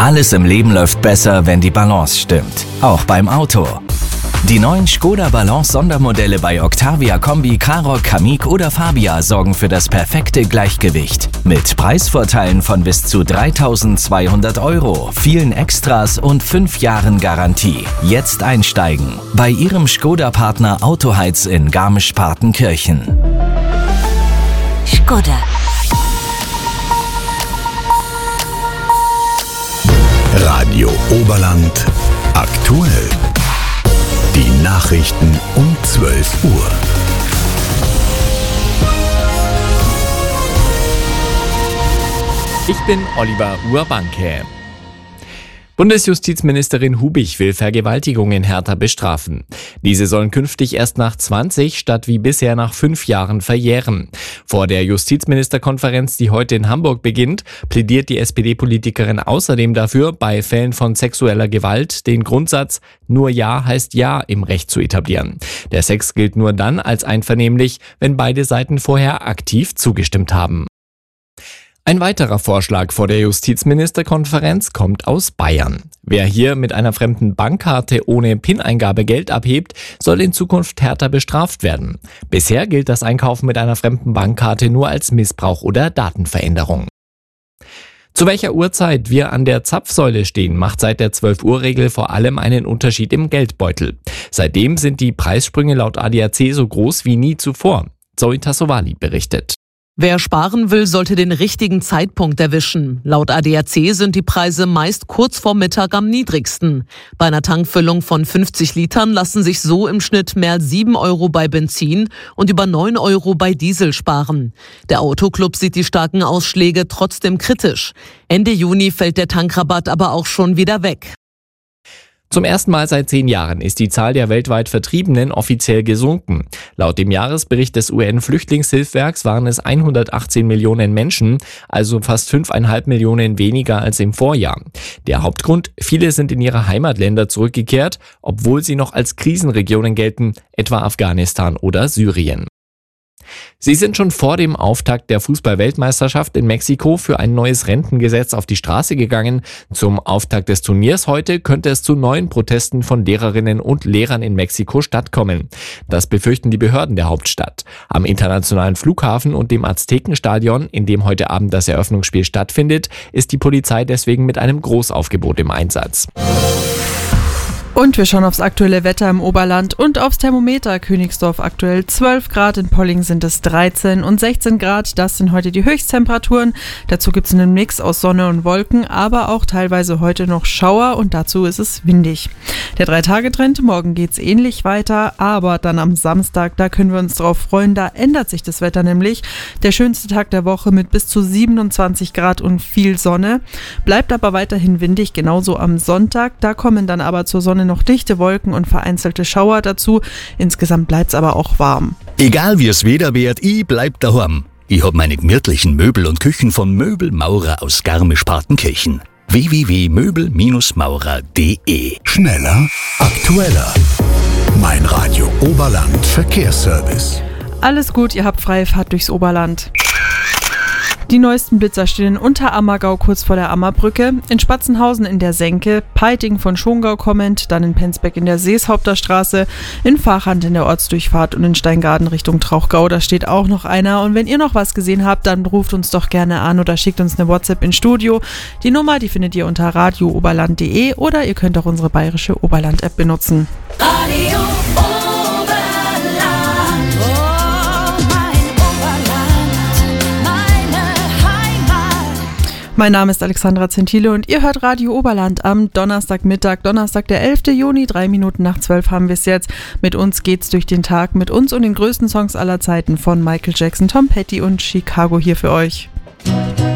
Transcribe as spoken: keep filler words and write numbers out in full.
Alles im Leben läuft besser, wenn die Balance stimmt. Auch beim Auto. Die neuen Skoda Balance Sondermodelle bei Octavia Kombi, Karoq, Kamiq oder Fabia sorgen für das perfekte Gleichgewicht. Mit Preisvorteilen von bis zu dreitausendzweihundert Euro, vielen Extras und fünf Jahren Garantie. Jetzt einsteigen bei Ihrem Skoda-Partner Autoheiz in Garmisch-Partenkirchen. Skoda. Radio Oberland aktuell. Die Nachrichten um zwölf Uhr. Ich bin Oliver Urbanke. Bundesjustizministerin Hubich will Vergewaltigungen härter bestrafen. Diese sollen künftig erst nach zwanzig statt wie bisher nach fünf Jahren verjähren. Vor der Justizministerkonferenz, die heute in Hamburg beginnt, plädiert die S P D-Politikerin außerdem dafür, bei Fällen von sexueller Gewalt den Grundsatz "Nur Ja heißt Ja" im Recht zu etablieren. Der Sex gilt nur dann als einvernehmlich, wenn beide Seiten vorher aktiv zugestimmt haben. Ein weiterer Vorschlag vor der Justizministerkonferenz kommt aus Bayern. Wer hier mit einer fremden Bankkarte ohne PIN-Eingabe Geld abhebt, soll in Zukunft härter bestraft werden. Bisher gilt das Einkaufen mit einer fremden Bankkarte nur als Missbrauch oder Datenveränderung. Zu welcher Uhrzeit wir an der Zapfsäule stehen, macht seit der zwölf-Uhr-Regel vor allem einen Unterschied im Geldbeutel. Seitdem sind die Preissprünge laut A D A C so groß wie nie zuvor. Zoe Tassovali berichtet. Wer sparen will, sollte den richtigen Zeitpunkt erwischen. Laut A D A C sind die Preise meist kurz vor Mittag am niedrigsten. Bei einer Tankfüllung von fünfzig Litern lassen sich so im Schnitt mehr als sieben Euro bei Benzin und über neun Euro bei Diesel sparen. Der Autoclub sieht die starken Ausschläge trotzdem kritisch. Ende Juni fällt der Tankrabatt aber auch schon wieder weg. Zum ersten Mal seit zehn Jahren ist die Zahl der weltweit Vertriebenen offiziell gesunken. Laut dem Jahresbericht des U N-Flüchtlingshilfswerks waren es hundertachtzehn Millionen Menschen, also fast fünfeinhalb Millionen weniger als im Vorjahr. Der Hauptgrund: viele sind in ihre Heimatländer zurückgekehrt, obwohl sie noch als Krisenregionen gelten, etwa Afghanistan oder Syrien. Sie sind schon vor dem Auftakt der Fußball-Weltmeisterschaft in Mexiko für ein neues Rentengesetz auf die Straße gegangen. Zum Auftakt des Turniers heute könnte es zu neuen Protesten von Lehrerinnen und Lehrern in Mexiko-Stadt kommen. Das befürchten die Behörden der Hauptstadt. Am internationalen Flughafen und dem Aztekenstadion, in dem heute Abend das Eröffnungsspiel stattfindet, ist die Polizei deswegen mit einem Großaufgebot im Einsatz. Und wir schauen aufs aktuelle Wetter im Oberland und aufs Thermometer. Königsdorf aktuell zwölf Grad, in Polling sind es dreizehn und sechzehn Grad. Das sind heute die Höchsttemperaturen. Dazu gibt es einen Mix aus Sonne und Wolken, aber auch teilweise heute noch Schauer und dazu ist es windig. Der Drei-Tage-Trend, morgen geht es ähnlich weiter, aber dann am Samstag, da können wir uns drauf freuen, da ändert sich das Wetter nämlich. Der schönste Tag der Woche mit bis zu siebenundzwanzig Grad und viel Sonne. Bleibt aber weiterhin windig, genauso am Sonntag. Da kommen dann aber zur Sonne noch dichte Wolken und vereinzelte Schauer dazu. Insgesamt bleibt's aber auch warm. Egal wie es Wetter wird, ich bleib daheim. Ich hab meine gemütlichen Möbel und Küchen von Möbelmaurer aus Garmisch-Partenkirchen. w w w punkt möbel maurer punkt d e. Schneller, aktueller. Mein Radio Oberland Verkehrsservice. Alles gut, ihr habt freie Fahrt durchs Oberland. Die neuesten Blitzer stehen in Unterammergau kurz vor der Ammerbrücke, in Spatzenhausen in der Senke, Peiting von Schongau kommend, dann in Penzbeck in der Seeshaupter-Straße, in Fahrhand in der Ortsdurchfahrt und in Steingaden Richtung Trauchgau, da steht auch noch einer. Und wenn ihr noch was gesehen habt, dann ruft uns doch gerne an oder schickt uns eine WhatsApp ins Studio. Die Nummer, die findet ihr unter radio oberland punkt de oder ihr könnt auch unsere bayerische Oberland-App benutzen. Radio Mein Name ist Alexandra Zentile und ihr hört Radio Oberland am Donnerstagmittag, Donnerstag, der elften Juni, drei Minuten nach zwölf haben wir es jetzt. Mit uns geht's durch den Tag, mit uns und den größten Songs aller Zeiten von Michael Jackson, Tom Petty und Chicago hier für euch.